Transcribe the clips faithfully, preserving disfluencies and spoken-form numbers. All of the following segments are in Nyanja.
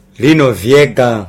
Lino Viega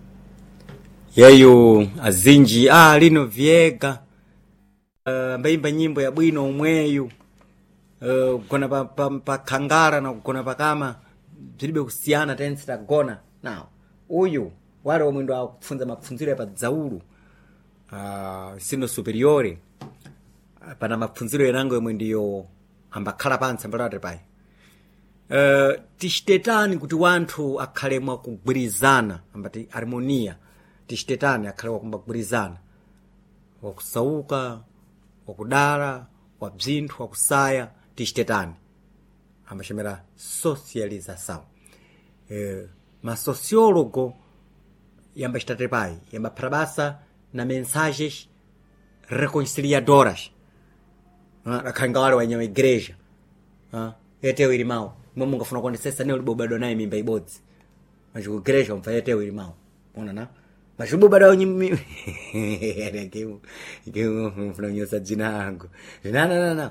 yeyu azinji ah Lino Viega uh, mbaimba nyimbo ya bwino umweyu uh, kona pa, pa, pa kangara na kona pa kama zilibe kusiana tensi tagona now uyu wale omwendo akufunza mafunziro ya padzaulu uh, sino superiore pana mafunziro yanango yomwe ndiyo ambakhala pansi ambalate pai uh, tishtetani kuti wanthu akhale mwa kugwirizana ambati harmonia tishtetani akhale wakumbagwirizana wakusauka wakudala wabzinthu wakusaya tishtetani ambashemera socialização uh, ma sociólogo yambashtate pai yambapharabasa na mensagens reconciliadoras akhanga wale wanyama igreja ah yeteo ilimao mumu ngafuna kuonesesa neo libobado naye mimba ibodzi majuku igreja umfa yeteo ilimao ona na majubu bado nyimi ngimu ngimu mfuna nyosa jina yangu na na na na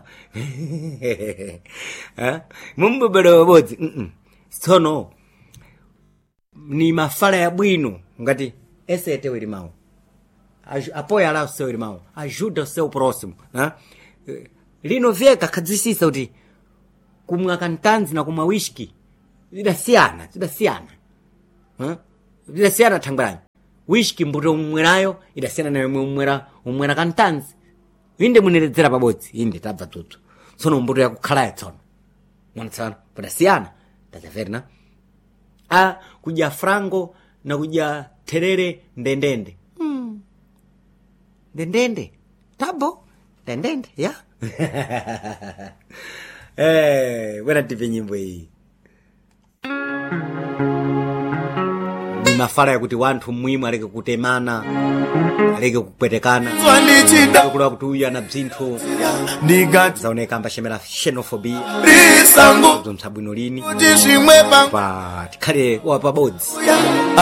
ah mumu bado ibodzi mm sono ni mafala ya bwino ngati ese yeteo ilimao apoia lá o seu irmão, ajuda o seu próximo, né? Lino Viega kadzisisa kuti kumwa kantanzi na kumwa whisky zidasiyana, zidasiyana. Huh? Zidasiyana thangani. Whisky mbuto umwerayo idasiyana na umwera umwera kantanzi. Inde muneledzera pabodzi, inde tabva tutu. Sono mbuto yakukhala yatsono. Mwansana, podasiyana. Tazaverna. A kuja frango na kuja terere ndendende. Ndendende tabo ndendende ya eh wena tipe nyimbo hii ni mafara ya kuti wanthu muhimu aleke kutemana aleke kupwetekana kula kuti uya na bzinthu zaoneka ambashemera xenophobia risango msabwino lini pa tikhale wapabodzi